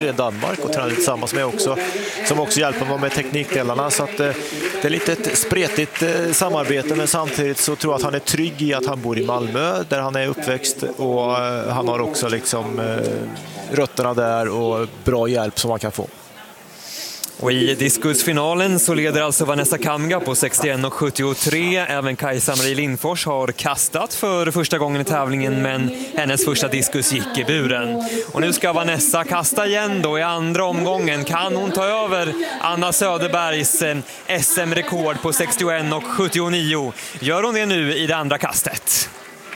i Danmark och tränar tillsammans med också, som också hjälper honom med teknikdelarna. Så att det är lite ett spretigt samarbete, men samtidigt så tror jag att han är trygg i att han bor i Malmö där han är uppväxt, och han har också liksom rötterna där och bra hjälp som man kan få. Och i diskusfinalen så leder alltså Vanessa Kamga på 61,73. Även Kajsa-Marie Lindfors har kastat för första gången i tävlingen, men hennes första diskus gick i buren. Och nu ska Vanessa kasta igen då i andra omgången. Kan hon ta över Anna Söderbergs SM-rekord på 61,79? Gör hon det nu i det andra kastet?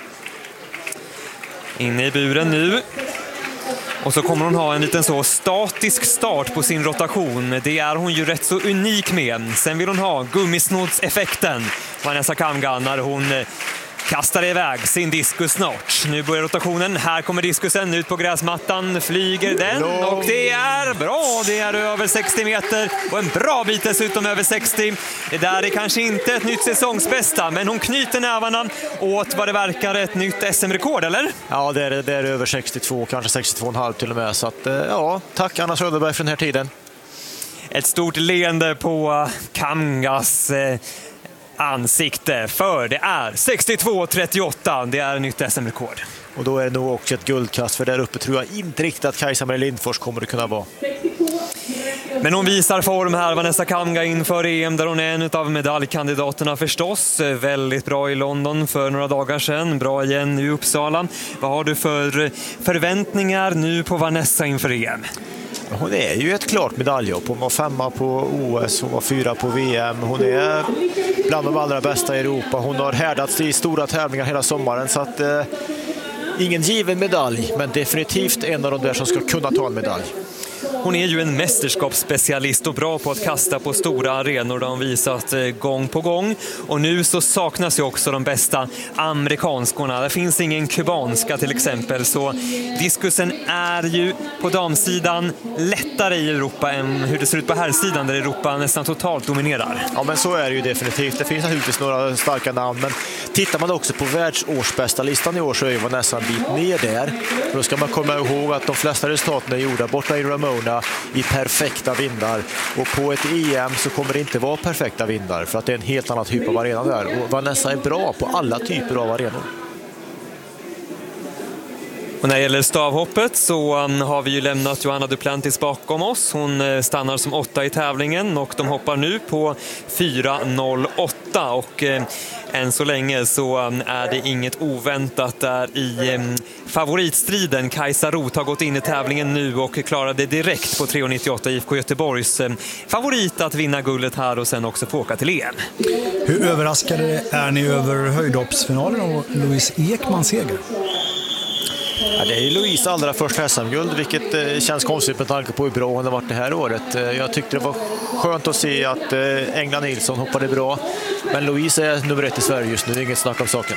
Inne i buren nu. Och så kommer hon ha en liten så statisk start på sin rotation. Det är hon ju rätt så unik med. Sen vill hon ha gummisnodseffekten, Vanessa Kamga, när hon kastar iväg sin diskus snart. Nu börjar rotationen. Här kommer diskusen ut på gräsmattan. Flyger den och det är bra. Det är över 60 meter och en bra bit dessutom över 60. Det där är kanske inte ett nytt säsongsbästa, men hon knyter nävarna åt vad det verkar ett nytt SM-rekord, eller? Ja, det är över 62, kanske 62,5 till och med. Så att, ja, tack Anna Söderberg för den här tiden. Ett stort leende på Kamgas ansikte, för det är 62,38. Det är nytt SM-rekord. Och då är det nog också ett guldkast, för där uppe tror jag inte riktigt att Kajsa-Marie Lindfors kommer att kunna vara. Men hon visar form här, Vanessa Kamga, inför EM, där hon är en av medaljkandidaterna förstås. Väldigt bra i London för några dagar sedan, bra igen i Uppsala. Vad har du för förväntningar nu på Vanessa inför EM? Hon är ju ett klart medaljhopp. Hon var 5 på OS, hon var 4 på VM. Hon är bland de allra bästa i Europa. Hon har härdats i stora tävlingar hela sommaren, så att ingen given medalj, men definitivt en av de där som ska kunna ta en medalj. Hon är ju en mästerskapsspecialist och bra på att kasta på stora arenor, där hon visat gång på gång. Och nu så saknas ju också de bästa amerikanskorna. Det finns ingen kubanska till exempel, så diskusen är ju på damsidan lättare i Europa än hur det ser ut på herrsidan, där Europa nästan totalt dominerar. Ja, men så är det ju definitivt. Det finns naturligtvis några starka namn, men tittar man också på världsårsbästa listan i år så är ju nästan en bit ner där. Då ska man komma ihåg att de flesta resultaten är gjorda borta i Ramona i perfekta vindar, och på ett EM så kommer det inte vara perfekta vindar, för att det är en helt annan typ av arena där, och Vanessa är bra på alla typer av arenor. Och när det gäller stavhoppet så har vi ju lämnat Johanna Duplantis bakom oss. Hon stannar som 8 i tävlingen och de hoppar nu på 4,08, och än så länge så är det inget oväntat där i favoritstriden. Kajsa Roth har gått in i tävlingen nu och klarade direkt på 3,98, IFK Göteborgs favorit att vinna guldet här och sen också få åka till EM. Hur överraskade är ni över höjdhoppsfinalen och Louise Ekmans seger? Ja, det är Louise allra första SM-guld, vilket känns konstigt med tanke på hur bra hon har varit det här året. Jag tyckte det var skönt att se att Engla Nilsson hoppade bra, men Louise är nummer 1 i Sverige just nu, det är inget snack om saken.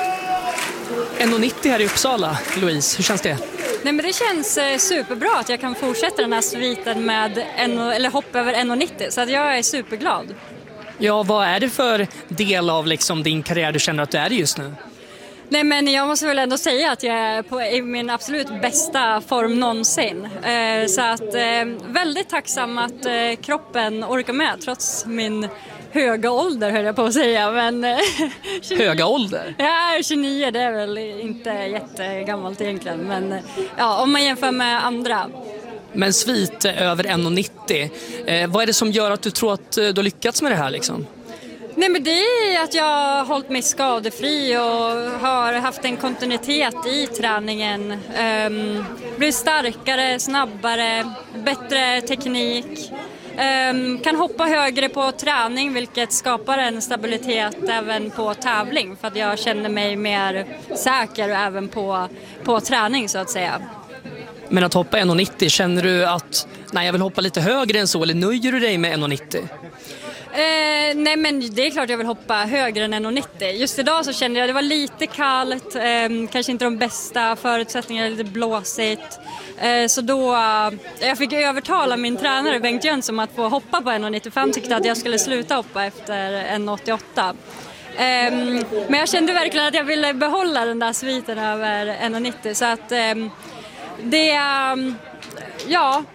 1,90 här i Uppsala, Louise, hur känns det? Nej, men det känns superbra att jag kan fortsätta den här sviten med hopp över 1,90, så att jag är superglad. Ja, vad är det för del av liksom din karriär du känner att du är just nu? Nej, men jag måste väl ändå säga att jag är i min absolut bästa form någonsin. Så att väldigt tacksam att kroppen orkar med trots min höga ålder, höll jag på att säga. Men, 29, höga ålder? Ja, 29, det är väl inte jättegammalt egentligen. Men ja, om man jämför med andra. Men svit över 1,90. Vad är det som gör att du tror att du har lyckats med det här liksom? Nej, men det är att jag har hållit mig skadefri och har haft en kontinuitet i träningen. Blir starkare, snabbare, bättre teknik. Kan hoppa högre på träning, vilket skapar en stabilitet även på tävling. För att jag känner mig mer säker även på träning så att säga. Men att hoppa 1,90, känner du att nej, jag vill hoppa lite högre än så, eller nöjer du dig med 1,90? Nej, men det är klart jag vill hoppa högre än 1,90. Just idag så kände jag att det var lite kallt, kanske inte de bästa förutsättningarna, lite blåsigt. Så då jag fick övertala min tränare Bengt Jönsson att få hoppa på 1,95. Tyckte att jag skulle sluta hoppa efter 1,88. Men jag kände verkligen att jag ville behålla den där sviten över 1,90. Så att ja,